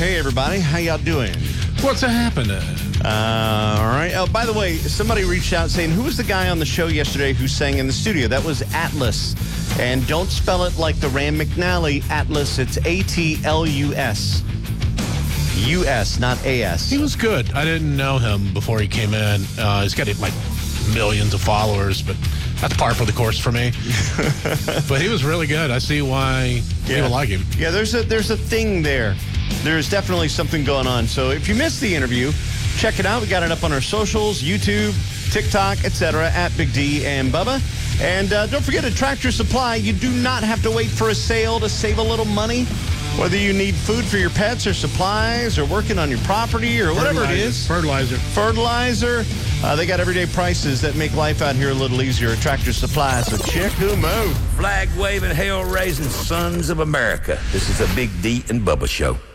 Hey, everybody. How y'all doing? What's happening? All right. Oh, by the way, somebody reached out saying, who was the guy on the show yesterday who sang in the studio? That was Atlas. And don't spell it like the Rand McNally Atlas. It's A-T-L-U-S. U-S, not A-S. He was good. I didn't know him before he came in. He's got like millions of followers, but that's par for the course for me. But he was really good. I see why people like him. Yeah, there's a thing there. There's definitely something going on. So if you missed the interview, check it out. We got it up on our socials, YouTube, TikTok, etc. at Big D and Bubba. And don't forget, at Tractor Supply, you do not have to wait for a sale to save a little money. Whether you need food for your pets or supplies or working on your property or whatever it is. Fertilizer. They got everyday prices that make life out here a little easier at Tractor Supply. So check them out. Flag-waving, hell-raising sons of America. This is a Big D and Bubba show.